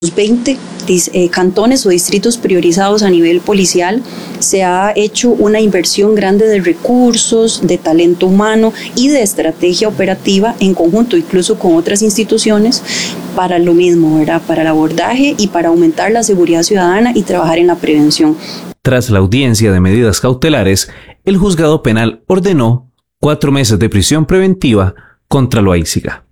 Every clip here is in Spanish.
20 cantones o distritos priorizados a nivel policial se ha hecho una inversión grande de recursos, de talento humano y de estrategia operativa en conjunto, incluso con otras instituciones, para lo mismo, ¿verdad? Para el abordaje y para aumentar la seguridad ciudadana y trabajar en la prevención. Tras la audiencia de medidas cautelares, el juzgado penal ordenó 4 meses de prisión preventiva contra Loaiziga.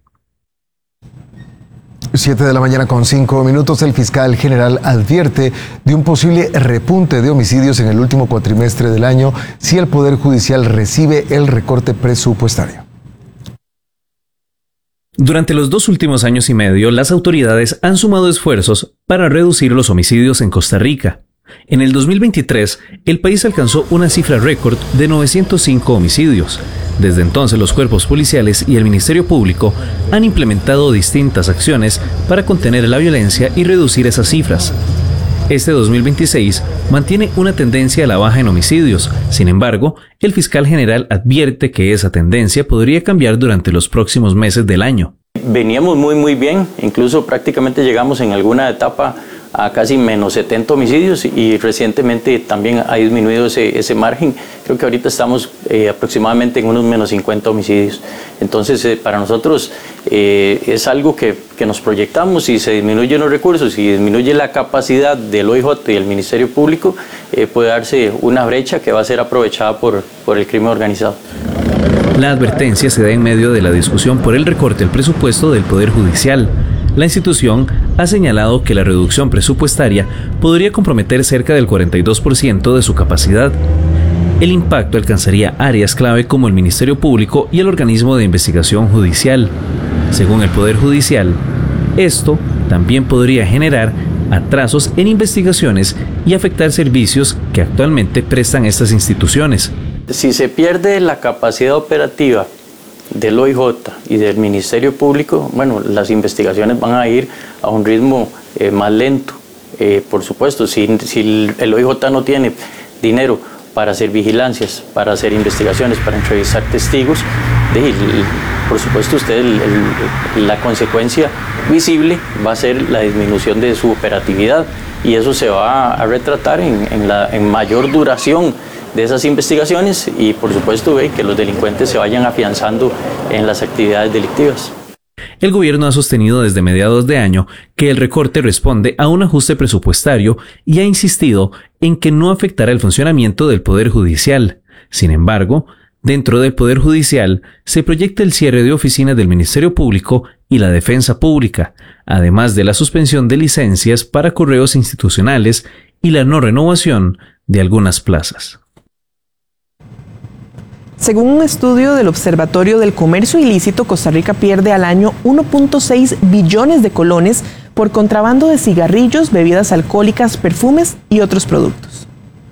7 de la mañana con 5 minutos, el fiscal general advierte de un posible repunte de homicidios en el último cuatrimestre del año si el Poder Judicial recibe el recorte presupuestario. Durante los 2 últimos años y medio, las autoridades han sumado esfuerzos para reducir los homicidios en Costa Rica. En el 2023, el país alcanzó una cifra récord de 905 homicidios. Desde entonces, los cuerpos policiales y el Ministerio Público han implementado distintas acciones para contener la violencia y reducir esas cifras. Este 2026 mantiene una tendencia a la baja en homicidios. Sin embargo, el fiscal general advierte que esa tendencia podría cambiar durante los próximos meses del año. Veníamos muy bien, incluso prácticamente llegamos en alguna etapa a casi menos 70 homicidios y recientemente también ha disminuido ese margen. Creo que ahorita estamos aproximadamente en unos menos 50 homicidios. Entonces, para nosotros es algo que nos proyectamos. Si se disminuyen los recursos y disminuye la capacidad del OIJ y el Ministerio Público, puede darse una brecha que va a ser aprovechada por el crimen organizado. La advertencia se da en medio de la discusión por el recorte del presupuesto del Poder Judicial. La institución ha señalado que la reducción presupuestaria podría comprometer cerca del 42% de su capacidad. El impacto alcanzaría áreas clave como el Ministerio Público y el organismo de investigación judicial. Según el Poder Judicial, esto también podría generar atrasos en investigaciones y afectar servicios que actualmente prestan estas instituciones. Si se pierde la capacidad operativa del OIJ y del Ministerio Público, bueno, las investigaciones van a ir a un ritmo más lento. Por supuesto, si el OIJ no tiene dinero para hacer vigilancias, para hacer investigaciones, para entrevistar testigos, por supuesto la consecuencia visible va a ser la disminución de su operatividad y eso se va a retratar en mayor duración de esas investigaciones y por supuesto que los delincuentes se vayan afianzando en las actividades delictivas. El gobierno ha sostenido desde mediados de año que el recorte responde a un ajuste presupuestario y ha insistido en que no afectará el funcionamiento del Poder Judicial. Sin embargo, dentro del Poder Judicial se proyecta el cierre de oficinas del Ministerio Público y la Defensa Pública, además de la suspensión de licencias para correos institucionales y la no renovación de algunas plazas. Según un estudio del Observatorio del Comercio Ilícito, Costa Rica pierde al año 1.6 billones de colones por contrabando de cigarrillos, bebidas alcohólicas, perfumes y otros productos.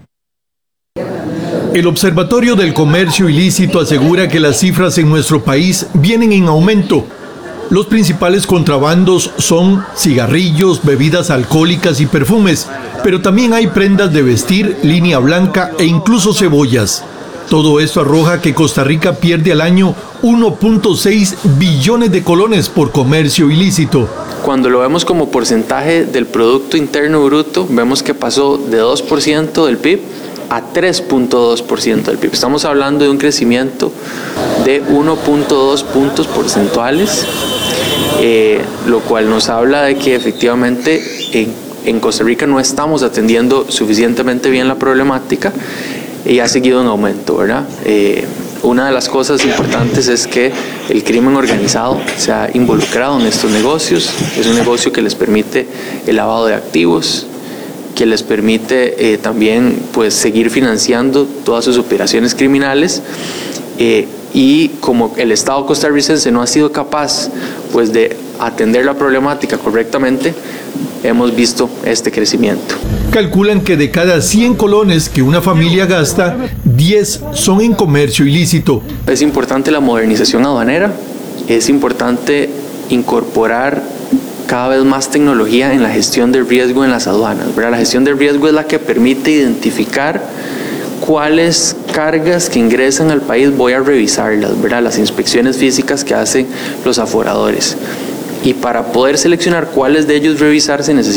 El Observatorio del Comercio Ilícito asegura que las cifras en nuestro país vienen en aumento. Los principales contrabandos son cigarrillos, bebidas alcohólicas y perfumes, pero también hay prendas de vestir, línea blanca e incluso cebollas. Todo esto arroja que Costa Rica pierde al año 1.6 billones de colones por comercio ilícito. Cuando lo vemos como porcentaje del Producto Interno Bruto, vemos que pasó de 2% del PIB a 3.2% del PIB. Estamos hablando de un crecimiento de 1.2 puntos porcentuales, lo cual nos habla de que efectivamente en Costa Rica no estamos atendiendo suficientemente bien la problemática y ha seguido en aumento, ¿verdad? Una de las cosas importantes es que el crimen organizado se ha involucrado en estos negocios. Es un negocio que les permite el lavado de activos, que les permite también pues, seguir financiando todas sus operaciones criminales. Y como el Estado costarricense no ha sido capaz pues, de atender la problemática correctamente, hemos visto este crecimiento. Calculan que de cada 100 colones que una familia gasta, 10 son en comercio ilícito. Es importante la modernización aduanera, es importante incorporar cada vez más tecnología en la gestión del riesgo en las aduanas, ¿verdad? La gestión del riesgo es la que permite identificar cuáles cargas que ingresan al país voy a revisarlas, ¿verdad? Las inspecciones físicas que hacen los aforadores. y para poder seleccionar cuáles de ellos revisar se necesita